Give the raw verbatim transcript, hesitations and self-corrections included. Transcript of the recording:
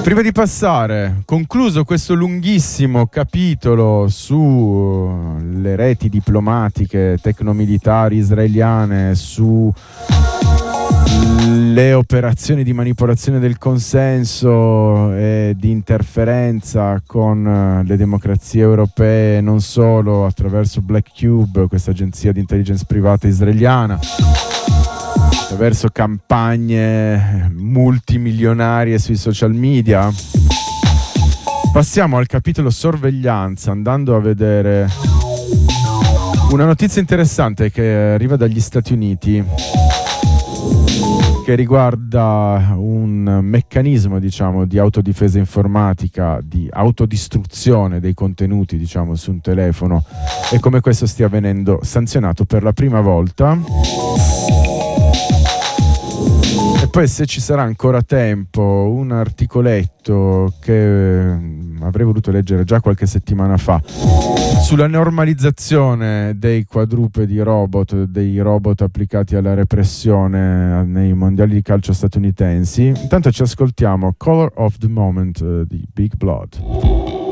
Prima di passare, concluso questo lunghissimo capitolo sulle reti diplomatiche tecnomilitari israeliane, su le operazioni di manipolazione del consenso e di interferenza con le democrazie europee, non solo, attraverso Black Cube, questa agenzia di intelligence privata israeliana, attraverso campagne multimilionarie sui social media. Passiamo al capitolo sorveglianza, andando a vedere una notizia interessante che arriva dagli Stati Uniti, che riguarda un meccanismo, diciamo, di autodifesa informatica, di autodistruzione dei contenuti, diciamo, su un telefono, e come questo stia venendo sanzionato per la prima volta. E poi, se ci sarà ancora tempo, un articoletto che avrei voluto leggere già qualche settimana fa sulla normalizzazione dei quadrupedi robot, dei robot applicati alla repressione nei mondiali di calcio statunitensi. Intanto ci ascoltiamo Color of the Moment di Big Blood.